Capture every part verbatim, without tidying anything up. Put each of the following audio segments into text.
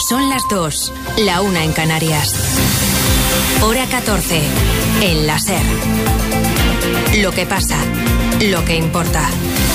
Son las dos, la una en Canarias. Hora catorce, en la SER. Lo que pasa, lo que importa.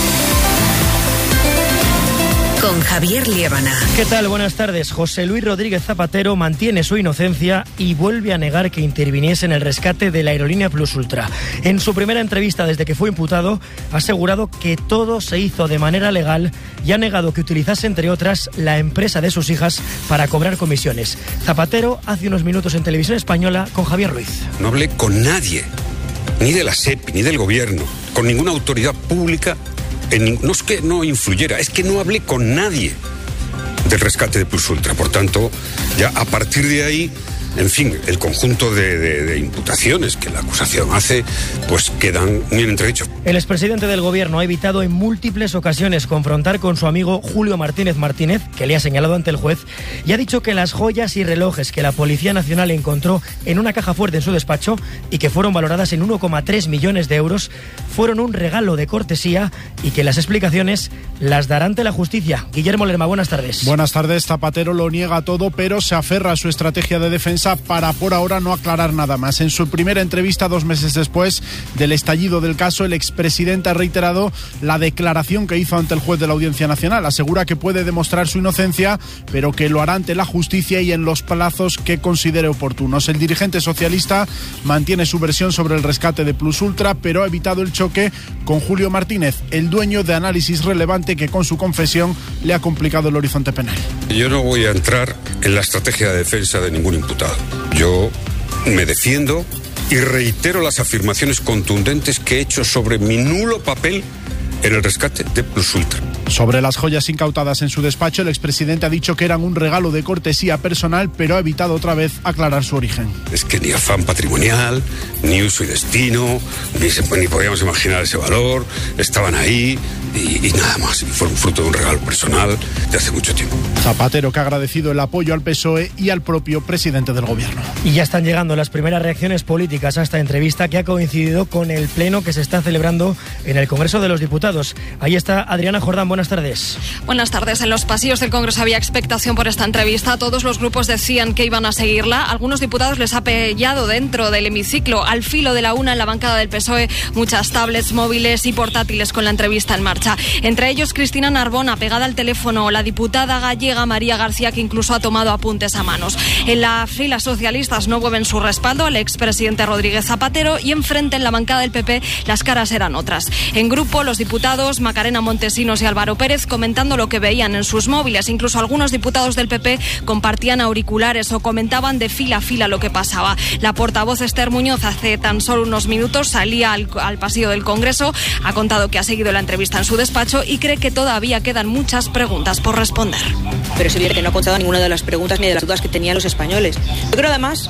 Con Javier Liébana. ¿Qué tal? Buenas tardes. José Luis Rodríguez Zapatero mantiene su inocencia y vuelve a negar que interviniese en el rescate de la aerolínea Plus Ultra. En su primera entrevista desde que fue imputado, ha asegurado que todo se hizo de manera legal y ha negado que utilizase, entre otras, la empresa de sus hijas para cobrar comisiones. Zapatero hace unos minutos en Televisión Española con Javier Ruiz. No hablé con nadie, ni de la SEPI, ni del gobierno, con ninguna autoridad pública. En, no es que no influyera, es que no hablé con nadie del rescate de Plus Ultra. Por tanto, ya a partir de ahí, en fin, el conjunto de, de, de imputaciones que la acusación hace, pues quedan muy en entredicho. El expresidente del gobierno ha evitado en múltiples ocasiones confrontar con su amigo Julio Martínez Martínez, que le ha señalado ante el juez, y ha dicho que las joyas y relojes que la Policía Nacional encontró en una caja fuerte en su despacho y que fueron valoradas en uno coma tres millones de euros fueron un regalo de cortesía y que las explicaciones las dará ante la justicia. Guillermo Lerma, buenas tardes. Buenas tardes. Zapatero lo niega todo, pero se aferra a su estrategia de defensa para por ahora no aclarar nada más. En su primera entrevista, dos meses después del estallido del caso, el expresidente ha reiterado la declaración que hizo ante el juez de la Audiencia Nacional. Asegura que puede demostrar su inocencia, pero que lo hará ante la justicia y en los plazos que considere oportunos. El dirigente socialista mantiene su versión sobre el rescate de Plus Ultra, pero ha evitado el choque con Julio Martínez, el dueño de Análisis Relevante, que con su confesión le ha complicado el horizonte penal. Yo no voy a entrar en la estrategia de defensa de ningún imputado. Yo me defiendo y reitero las afirmaciones contundentes que he hecho sobre mi nulo papel en el rescate de Plus Ultra. Sobre las joyas incautadas en su despacho, el expresidente ha dicho que eran un regalo de cortesía personal, pero ha evitado otra vez aclarar su origen. Es que ni afán patrimonial, ni uso y destino, ni, se, ni podíamos imaginar ese valor, estaban ahí y, y nada más. Y fueron fruto de un regalo personal de hace mucho tiempo. Zapatero, que ha agradecido el apoyo al P S O E y al propio presidente del gobierno. Y ya están llegando las primeras reacciones políticas a esta entrevista, que ha coincidido con el pleno que se está celebrando en el Congreso de los Diputados. Ahí está Adriana Jordán. Buenas tardes. Buenas tardes. En los pasillos del Congreso había expectación por esta entrevista. Todos los grupos decían que iban a seguirla. Algunos diputados les ha pillado dentro del hemiciclo. Al filo de la una, en la bancada del P S O E, muchas tablets, móviles y portátiles con la entrevista en marcha. Entre ellos, Cristina Narbona, pegada al teléfono, la diputada gallega María García, que incluso ha tomado apuntes a manos. En la fila socialistas no mueven su respaldo al expresidente Rodríguez Zapatero, y enfrente, en la bancada del P P, las caras eran otras. En grupo, los diputados Macarena Montesinos y Álvaro Pérez comentando lo que veían en sus móviles. Incluso algunos diputados del P P compartían auriculares o comentaban de fila a fila lo que pasaba. La portavoz Esther Muñoz hace tan solo unos minutos salía al, al pasillo del Congreso, ha contado que ha seguido la entrevista en su despacho y cree que todavía quedan muchas preguntas por responder. Pero es evidente que no ha contado ninguna de las preguntas ni de las dudas que tenían los españoles. Yo creo además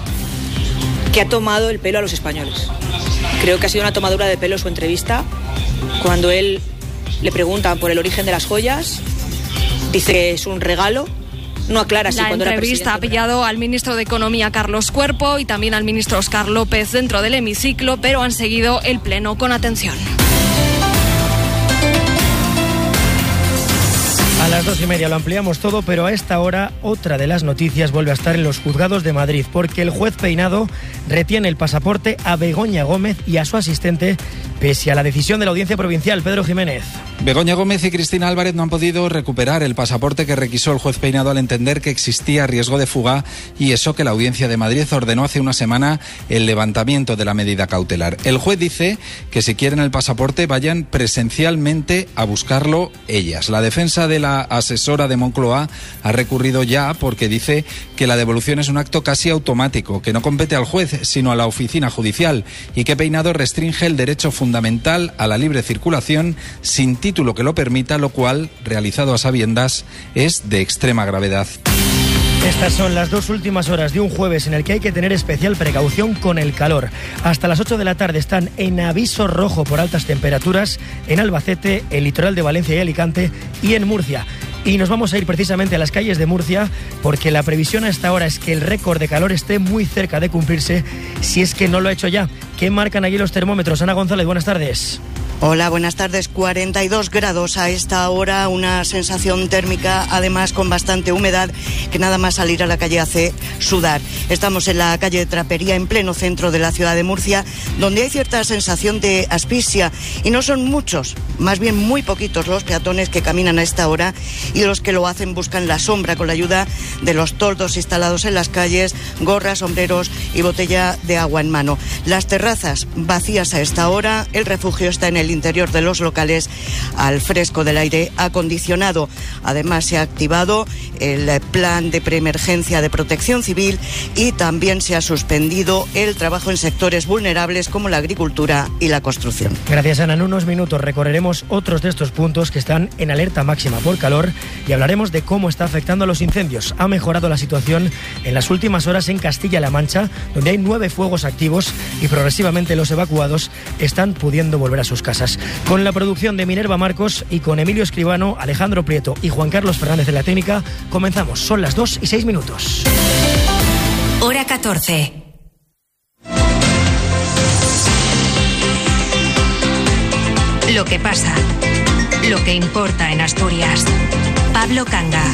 que ha tomado el pelo a los españoles. Creo que ha sido una tomadura de pelo su entrevista cuando él le preguntan por el origen de las joyas, dice que es un regalo, no aclara si cuando era presidente. La entrevista ha pillado al ministro de Economía, Carlos Cuerpo, y también al ministro Óscar López dentro del hemiciclo, pero han seguido el pleno con atención. A las dos y media lo ampliamos todo, pero a esta hora otra de las noticias vuelve a estar en los juzgados de Madrid, porque el juez Peinado retiene el pasaporte a Begoña Gómez y a su asistente, pese a la decisión de la Audiencia Provincial. Pedro Jiménez. Begoña Gómez y Cristina Álvarez no han podido recuperar el pasaporte que requisó el juez Peinado al entender que existía riesgo de fuga, y eso que la Audiencia de Madrid ordenó hace una semana el levantamiento de la medida cautelar. El juez dice que si quieren el pasaporte vayan presencialmente a buscarlo ellas. La defensa de la asesora de Moncloa ha recurrido ya porque dice que la devolución es un acto casi automático, que no compete al juez sino a la oficina judicial, y que Peinado restringe el derecho fundamental a la libre circulación sin título que lo permita, lo cual, realizado a sabiendas, es de extrema gravedad. Estas son las dos últimas horas de un jueves en el que hay que tener especial precaución con el calor. Hasta las ocho de la tarde están en aviso rojo por altas temperaturas en Albacete, el litoral de Valencia y Alicante y en Murcia. Y nos vamos a ir precisamente a las calles de Murcia, porque la previsión a esta hora es que el récord de calor esté muy cerca de cumplirse, si es que no lo ha hecho ya. ¿Qué marcan allí los termómetros? Ana González, buenas tardes. Hola, buenas tardes. cuarenta y dos grados a esta hora, una sensación térmica, además con bastante humedad, que nada más salir a la calle hace sudar. Estamos en la calle de Trapería, en pleno centro de la ciudad de Murcia, donde hay cierta sensación de asfixia, y no son muchos, más bien muy poquitos los peatones que caminan a esta hora, y los que lo hacen buscan la sombra con la ayuda de los toldos instalados en las calles, gorras, sombreros y botella de agua en mano. Las terrazas vacías a esta hora, el refugio está en el interior de los locales al fresco del aire acondicionado. Además, se ha activado el plan de preemergencia de protección civil y también se ha suspendido el trabajo en sectores vulnerables como la agricultura y la construcción. Gracias, Ana. En unos minutos recorreremos otros de estos puntos que están en alerta máxima por calor y hablaremos de cómo está afectando a los incendios. Ha mejorado la situación en las últimas horas en Castilla-La Mancha, donde hay nueve fuegos activos y progresivamente los evacuados están pudiendo volver a sus casas. Con la producción de Minerva Marcos y con Emilio Escribano, Alejandro Prieto y Juan Carlos Fernández en la técnica, comenzamos. Son las dos y seis minutos. Hora catorce. Lo que pasa, lo que importa en Asturias. Pablo Canga.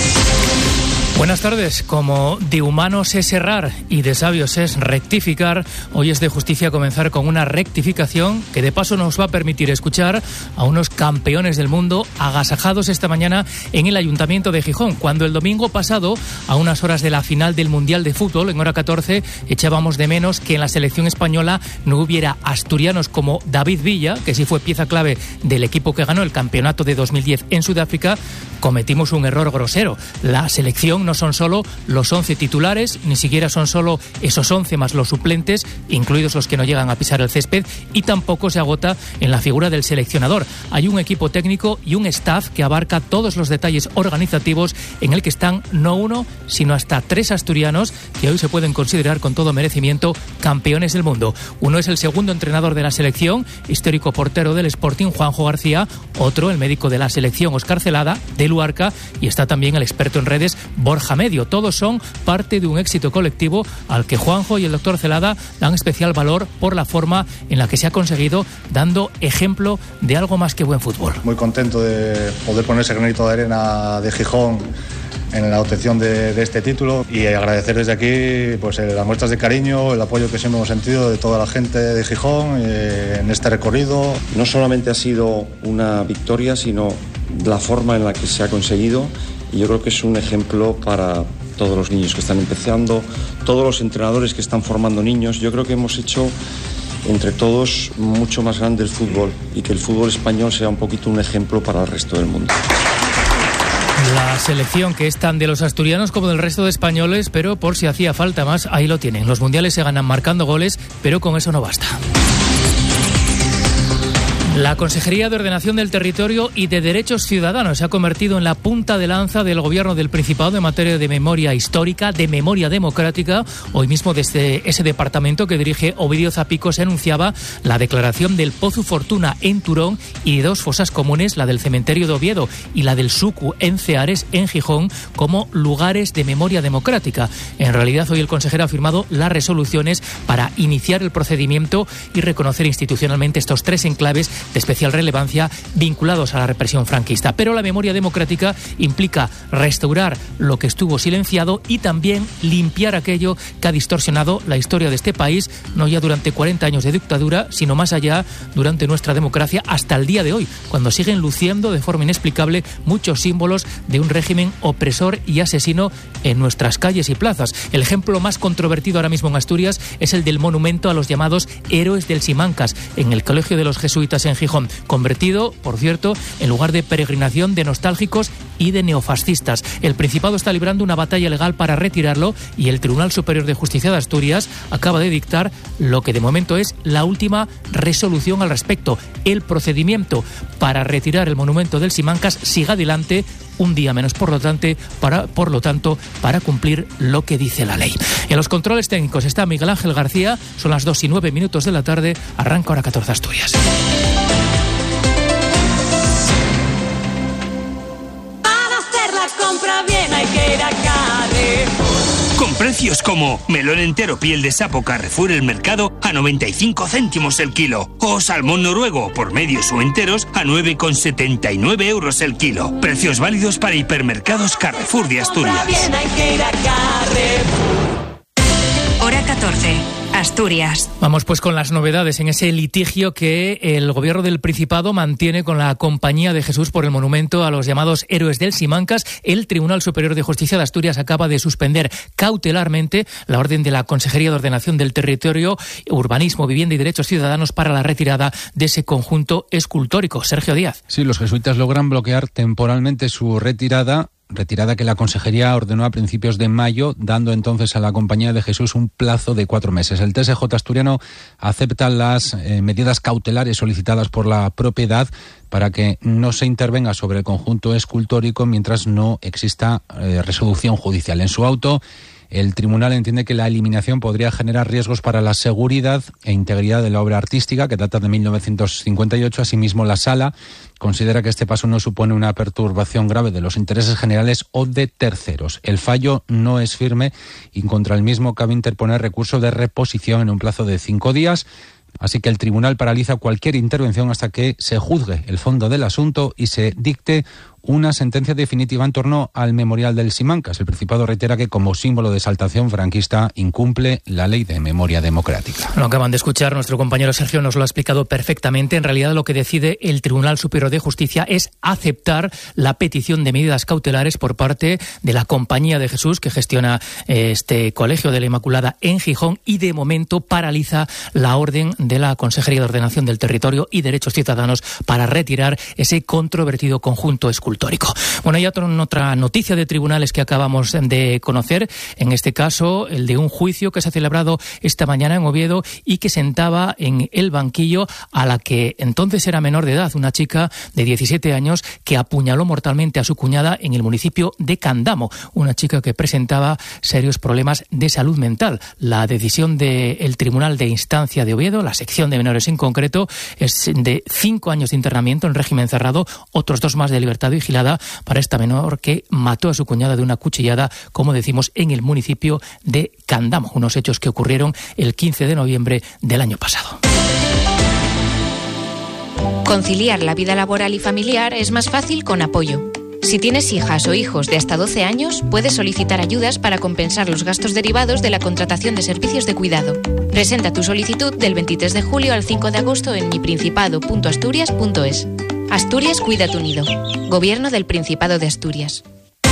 Buenas tardes. Como de humanos es errar y de sabios es rectificar, hoy es de justicia comenzar con una rectificación que de paso nos va a permitir escuchar a unos campeones del mundo agasajados esta mañana en el Ayuntamiento de Gijón, cuando el domingo pasado, a unas horas de la final del Mundial de Fútbol, en hora catorce, echábamos de menos que en la selección española no hubiera asturianos como David Villa, que sí fue pieza clave del equipo que ganó el campeonato de dos mil diez en Sudáfrica. Cometimos un error grosero. La selección no son solo los once titulares, ni siquiera son solo esos once más los suplentes, incluidos los que no llegan a pisar el césped, y tampoco se agota en la figura del seleccionador. Hay un equipo técnico y un staff que abarca todos los detalles organizativos, en el que están no uno, sino hasta tres asturianos que hoy se pueden considerar con todo merecimiento campeones del mundo. Uno es el segundo entrenador de la selección, histórico portero del Sporting, Juanjo García; otro, el médico de la selección, Óscar Celada, de Luarca; y está también el experto en redes, Borja Medio. Todos son parte de un éxito colectivo al que Juanjo y el doctor Celada dan especial valor por la forma en la que se ha conseguido, dando ejemplo de algo más que buen fútbol. Muy contento de poder poner ese granito de arena de Gijón en la obtención de, de este título, y agradecer desde aquí pues las muestras de cariño, el apoyo que siempre hemos sentido de toda la gente de Gijón eh, en este recorrido. No solamente ha sido una victoria, sino la forma en la que se ha conseguido, y yo creo que es un ejemplo para todos los niños que están empezando, todos los entrenadores que están formando niños. Yo creo que hemos hecho entre todos mucho más grande el fútbol, y que el fútbol español sea un poquito un ejemplo para el resto del mundo. La selección que es tan de los asturianos como del resto de españoles, pero por si hacía falta más, ahí lo tienen. Los mundiales se ganan marcando goles, pero con eso no basta. La Consejería de Ordenación del Territorio y de Derechos Ciudadanos se ha convertido en la punta de lanza del Gobierno del Principado en materia de memoria histórica, de memoria democrática. Hoy mismo desde ese departamento que dirige Ovidio Zapico se anunciaba la declaración del Pozu Fortuna en Turón y de dos fosas comunes, la del cementerio de Oviedo y la del Sucu en Ceares, en Gijón, como lugares de memoria democrática. En realidad, hoy el consejero ha firmado las resoluciones para iniciar el procedimiento y reconocer institucionalmente estos tres enclaves de especial relevancia vinculados a la represión franquista. Pero la memoria democrática implica restaurar lo que estuvo silenciado y también limpiar aquello que ha distorsionado la historia de este país, no ya durante cuarenta años de dictadura, sino más allá, durante nuestra democracia hasta el día de hoy, cuando siguen luciendo de forma inexplicable muchos símbolos de un régimen opresor y asesino en nuestras calles y plazas. El ejemplo más controvertido ahora mismo en Asturias es el del monumento a los llamados héroes del Simancas, en el Colegio de los Jesuitas en Gijón, convertido, por cierto, en lugar de peregrinación de nostálgicos y de neofascistas. El Principado está librando una batalla legal para retirarlo, y el Tribunal Superior de Justicia de Asturias acaba de dictar lo que de momento es la última resolución al respecto. El procedimiento para retirar el monumento del Simancas sigue adelante, un día menos por lo tanto para, por lo tanto, para cumplir lo que dice la ley. En los controles técnicos está Miguel Ángel García. Son las dos y nueve minutos de la tarde. Arranca hora catorce Asturias. Para hacer la compra bien hay que ir a Carrefour. Con Con precios como melón entero piel de sapo Carrefour El Mercado a noventa y cinco céntimos el kilo. O salmón noruego por medios o enteros a nueve con setenta y nueve euros el kilo. Precios válidos para hipermercados Carrefour de Asturias. Hora catorce. Asturias. Vamos pues con las novedades en ese litigio que el gobierno del Principado mantiene con la Compañía de Jesús por el monumento a los llamados héroes del Simancas. El Tribunal Superior de Justicia de Asturias acaba de suspender cautelarmente la orden de la Consejería de Ordenación del Territorio, Urbanismo, Vivienda y Derechos Ciudadanos para la retirada de ese conjunto escultórico. Sergio Díaz. Sí, los jesuitas logran bloquear temporalmente su retirada. Retirada que la Consejería ordenó a principios de mayo, dando entonces a la Compañía de Jesús un plazo de cuatro meses. El T S J asturiano acepta las eh, medidas cautelares solicitadas por la propiedad para que no se intervenga sobre el conjunto escultórico mientras no exista eh, resolución judicial. En su auto, el tribunal entiende que la eliminación podría generar riesgos para la seguridad e integridad de la obra artística, que data de mil novecientos cincuenta y ocho. Asimismo, la Sala considera que este paso no supone una perturbación grave de los intereses generales o de terceros. El fallo no es firme y contra el mismo cabe interponer recurso de reposición en un plazo de cinco días. Así que el tribunal paraliza cualquier intervención hasta que se juzgue el fondo del asunto y se dicte una sentencia definitiva en torno al memorial del Simancas. El Principado reitera que como símbolo de exaltación franquista incumple la ley de memoria democrática. Lo acaban de escuchar, nuestro compañero Sergio nos lo ha explicado perfectamente. En realidad lo que decide el Tribunal Superior de Justicia es aceptar la petición de medidas cautelares por parte de la Compañía de Jesús, que gestiona este Colegio de la Inmaculada en Gijón, y de momento paraliza la orden de la Consejería de Ordenación del Territorio y Derechos Ciudadanos para retirar ese controvertido conjunto escultórico. Bueno, hay otra noticia de tribunales que acabamos de conocer, en este caso el de un juicio que se ha celebrado esta mañana en Oviedo y que sentaba en el banquillo a la que entonces era menor de edad, una chica de diecisiete años que apuñaló mortalmente a su cuñada en el municipio de Candamo, una chica que presentaba serios problemas de salud mental. La decisión del Tribunal de Instancia de Oviedo, la sección de menores en concreto, es de cinco años de internamiento en régimen cerrado, otros dos más de libertad vigilada para esta menor que mató a su cuñada de una cuchillada, como decimos, en el municipio de Candamo. Unos hechos que ocurrieron el quince de noviembre del año pasado. Conciliar la vida laboral y familiar es más fácil con Apoyo. Si tienes hijas o hijos de hasta doce años, puedes solicitar ayudas para compensar los gastos derivados de la contratación de servicios de cuidado. Presenta tu solicitud del veintitrés de julio al cinco de agosto en miprincipado punto asturias punto es. Asturias cuida tu nido. Gobierno del Principado de Asturias.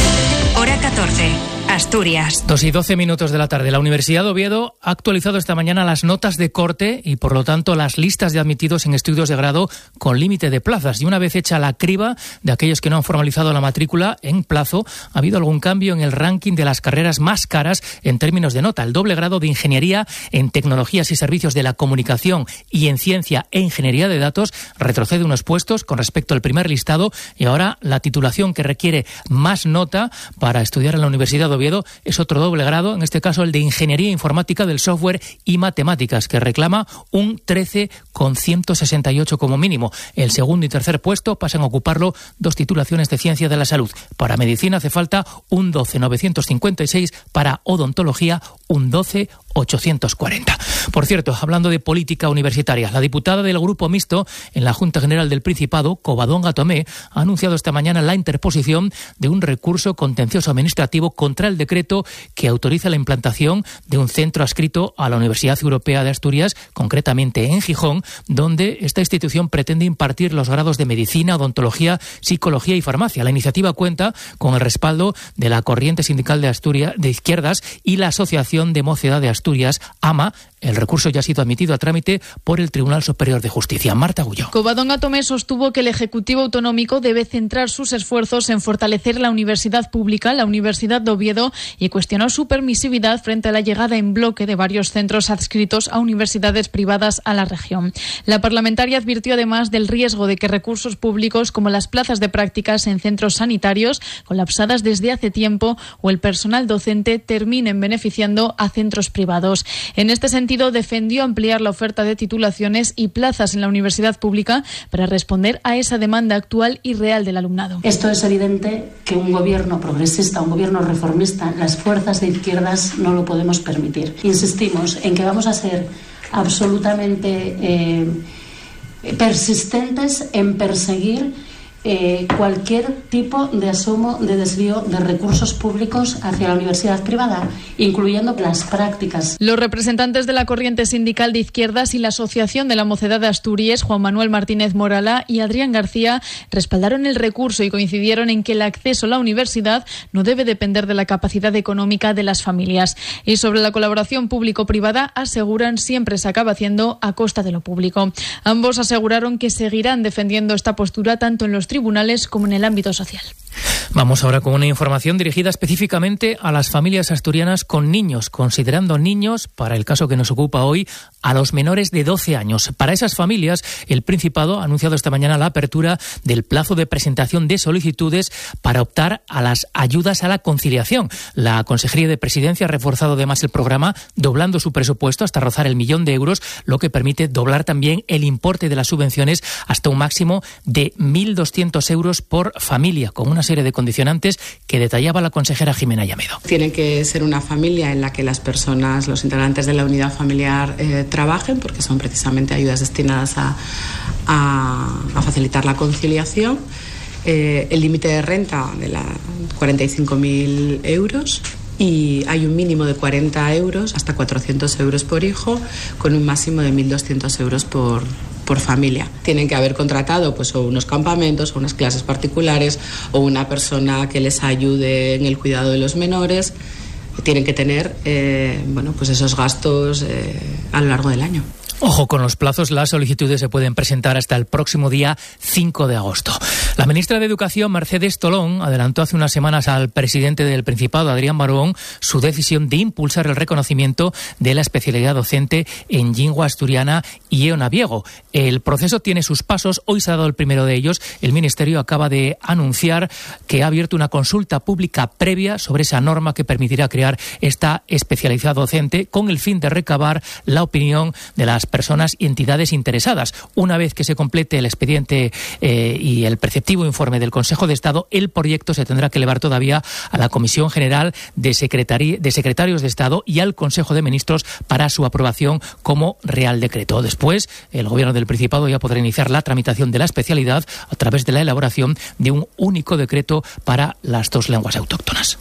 Hora catorce. Asturias. Dos y doce minutos de la tarde. La Universidad de Oviedo ha actualizado esta mañana las notas de corte y, por lo tanto, las listas de admitidos en estudios de grado con límite de plazas. Y una vez hecha la criba de aquellos que no han formalizado la matrícula en plazo, ha habido algún cambio en el ranking de las carreras más caras en términos de nota. El doble grado de Ingeniería en Tecnologías y Servicios de la Comunicación y en Ciencia e Ingeniería de Datos retrocede unos puestos con respecto al primer listado, y ahora la titulación que requiere más nota para estudiar en la Universidad de Oviedo es otro doble grado, en este caso el de Ingeniería Informática del Software y Matemáticas, que reclama un trece coma ciento sesenta y ocho como mínimo. El segundo y tercer puesto pasan a ocuparlo dos titulaciones de Ciencia de la Salud. Para Medicina hace falta un doce coma novecientos cincuenta y seis, para Odontología un doce coma ochocientos cuarenta. Por cierto, hablando de política universitaria, la diputada del Grupo Mixto en la Junta General del Principado, Covadonga Tomé, ha anunciado esta mañana la interposición de un recurso contencioso administrativo contra el decreto que autoriza la implantación de un centro adscrito a la Universidad Europea de Asturias, concretamente en Gijón, donde esta institución pretende impartir los grados de Medicina, Odontología, Psicología y Farmacia. La iniciativa cuenta con el respaldo de la Corriente Sindical de Asturias de Izquierdas y la Asociación de Mocedad de Asturias, A M A. El recurso ya ha sido admitido a trámite por el Tribunal Superior de Justicia. Marta Agulló. Covadonga Tomé sostuvo que el Ejecutivo Autonómico debe centrar sus esfuerzos en fortalecer la universidad pública, la Universidad de Oviedo, y cuestionó su permisividad frente a la llegada en bloque de varios centros adscritos a universidades privadas a la región. La parlamentaria advirtió además del riesgo de que recursos públicos como las plazas de prácticas en centros sanitarios, colapsadas desde hace tiempo, o el personal docente terminen beneficiando a centros privados. En este sentido, sentido, defendió ampliar la oferta de titulaciones y plazas en la universidad pública para responder a esa demanda actual y real del alumnado. Esto es evidente que un gobierno progresista, un gobierno reformista, las fuerzas de izquierdas no lo podemos permitir. Insistimos en que vamos a ser absolutamente eh, persistentes en perseguir Eh, cualquier tipo de asomo de desvío de recursos públicos hacia la universidad privada, incluyendo las prácticas. Los representantes de la corriente sindical de izquierdas y la Asociación de la Mocedad de Asturias, Juan Manuel Martínez Morala y Adrián García, respaldaron el recurso y coincidieron en que el acceso a la universidad no debe depender de la capacidad económica de las familias. Y sobre la colaboración público-privada, aseguran siempre se acaba haciendo a costa de lo público. Ambos aseguraron que seguirán defendiendo esta postura tanto en los tribunales como en el ámbito social. Vamos ahora con una información dirigida específicamente a las familias asturianas con niños, considerando niños, para el caso que nos ocupa hoy, a los menores de doce años. Para esas familias, el Principado ha anunciado esta mañana la apertura del plazo de presentación de solicitudes para optar a las ayudas a la conciliación. La Consejería de Presidencia ha reforzado además el programa, doblando su presupuesto hasta rozar el millón de euros, lo que permite doblar también el importe de las subvenciones hasta un máximo de mil doscientos euros por familia, con una serie de condicionantes que detallaba la consejera Jimena Llamedo. Tiene que ser una familia en la que las personas, los integrantes de la unidad familiar eh, trabajen, porque son precisamente ayudas destinadas a, a, a facilitar la conciliación. Eh, el límite de renta de la cuarenta y cinco mil euros. Y hay un mínimo de cuarenta euros hasta cuatrocientos euros por hijo, con un máximo de mil doscientos euros por, por familia. Tienen que haber contratado pues, o unos campamentos, o unas clases particulares, o una persona que les ayude en el cuidado de los menores. Tienen que tener eh, bueno, pues esos gastos eh, a lo largo del año. Ojo con los plazos, las solicitudes se pueden presentar hasta el próximo día cinco de agosto. La ministra de Educación, Mercedes Tolón, adelantó hace unas semanas al presidente del Principado, Adrián Barbón, su decisión de impulsar el reconocimiento de la especialidad docente en lengua asturiana y eonaviego. El proceso tiene sus pasos, hoy se ha dado el primero de ellos. El Ministerio acaba de anunciar que ha abierto una consulta pública previa sobre esa norma que permitirá crear esta especialidad docente con el fin de recabar la opinión de las personas y entidades interesadas. Una vez que se complete el expediente eh, y el preceptivo informe del Consejo de Estado, el proyecto se tendrá que elevar todavía a la Comisión General de, Secretari- de Secretarios de Estado y al Consejo de Ministros para su aprobación como Real Decreto. Después, el Gobierno del Principado ya podrá iniciar la tramitación de la especialidad a través de la elaboración de un único decreto para las dos lenguas autóctonas.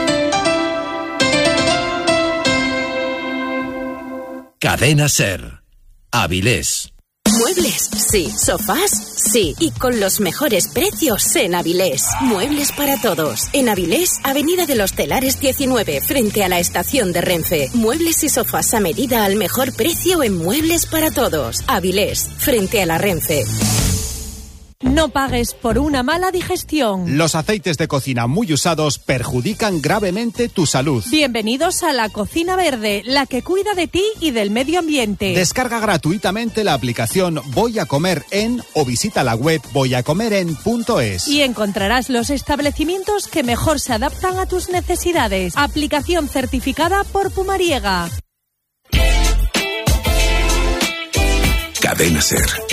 Cadena SER. Avilés. Muebles, sí. Sofás, sí. Y con los mejores precios en Avilés. Muebles para todos. En Avilés, Avenida de los Telares diecinueve, frente a la estación de Renfe. Muebles y sofás a medida al mejor precio en Muebles para todos. Avilés, frente a la Renfe. No pagues por una mala digestión. Los aceites de cocina muy usados perjudican gravemente tu salud. Bienvenidos a la Cocina Verde, la que cuida de ti y del medio ambiente. Descarga gratuitamente la aplicación Voy a Comer En o visita la web voy a comer en punto es. Y encontrarás los establecimientos que mejor se adaptan a tus necesidades. Aplicación certificada por Pumariega. Cadena SER.